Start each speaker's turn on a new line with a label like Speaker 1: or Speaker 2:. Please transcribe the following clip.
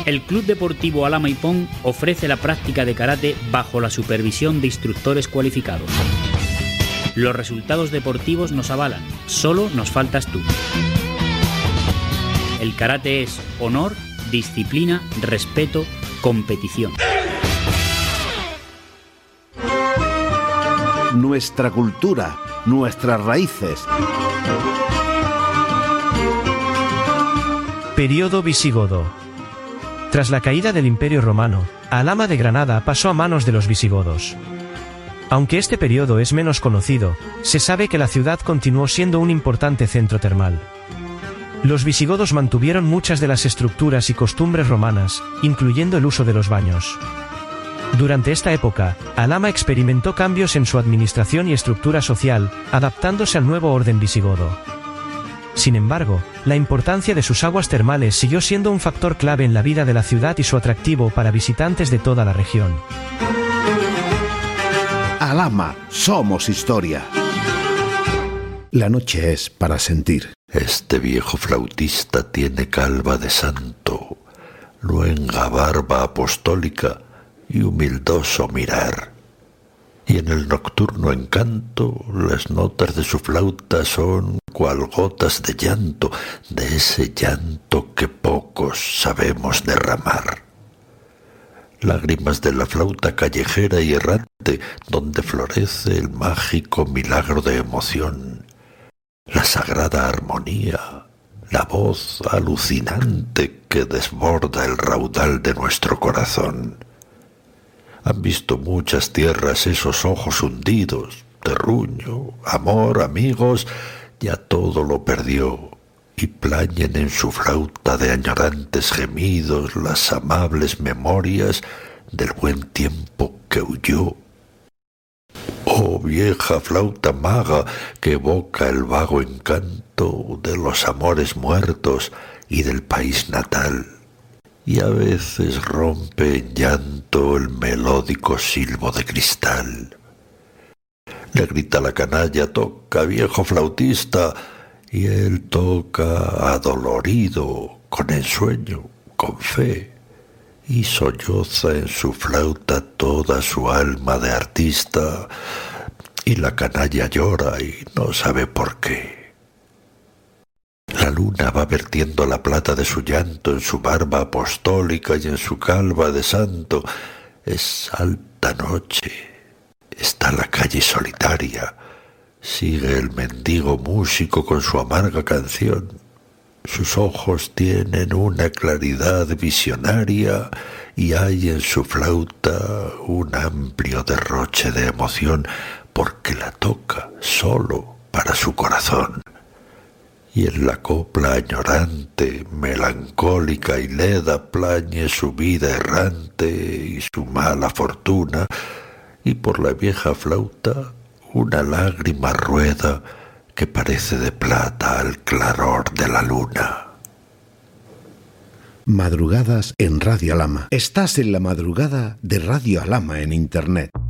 Speaker 1: El Club Deportivo Alhama Ipón ofrece la práctica de karate bajo la supervisión de instructores cualificados. Los resultados deportivos nos avalan, solo nos faltas tú. El karate es honor, disciplina, respeto, competición.
Speaker 2: Nuestra cultura, nuestras raíces.
Speaker 3: Período visigodo. Tras la caída del Imperio Romano, Alhama de Granada pasó a manos de los visigodos. Aunque este periodo es menos conocido, se sabe que la ciudad continuó siendo un importante centro termal. Los visigodos mantuvieron muchas de las estructuras y costumbres romanas, incluyendo el uso de los baños. Durante esta época, Alhama experimentó cambios en su administración y estructura social, adaptándose al nuevo orden visigodo. Sin embargo, la importancia de sus aguas termales siguió siendo un factor clave en la vida de la ciudad y su atractivo para visitantes de toda la región.
Speaker 2: Alhama, somos historia. La noche es para sentir.
Speaker 4: Este viejo flautista tiene calva de santo, luenga barba apostólica y humildoso mirar. Y en el nocturno encanto, las notas de su flauta son cual gotas de llanto, de ese llanto que pocos sabemos derramar. Lágrimas de la flauta callejera y errante, donde florece el mágico milagro de emoción, la sagrada armonía, la voz alucinante que desborda el raudal de nuestro corazón. Han visto muchas tierras esos ojos hundidos, terruño, amor, amigos, ya todo lo perdió, y plañen en su flauta de añorantes gemidos las amables memorias del buen tiempo que huyó. Oh vieja flauta maga que evoca el vago encanto de los amores muertos y del país natal, y a veces rompe en llanto el melódico silbo de cristal. Le grita la canalla: toca, viejo flautista, y él toca adolorido, con ensueño, con fe, y solloza en su flauta toda su alma de artista, y la canalla llora y no sabe por qué. La luna va vertiendo la plata de su llanto en su barba apostólica y en su calva de santo. Es alta noche, está la calle solitaria, sigue el mendigo músico con su amarga canción. Sus ojos tienen una claridad visionaria y hay en su flauta un amplio derroche de emoción, porque la toca solo para su corazón. Y en la copla añorante, melancólica y leda plañe su vida errante y su mala fortuna, y por la vieja flauta una lágrima rueda que parece de plata al claror de la luna.
Speaker 2: Madrugadas en Radio Alhama. Estás en la madrugada de Radio Alhama en Internet.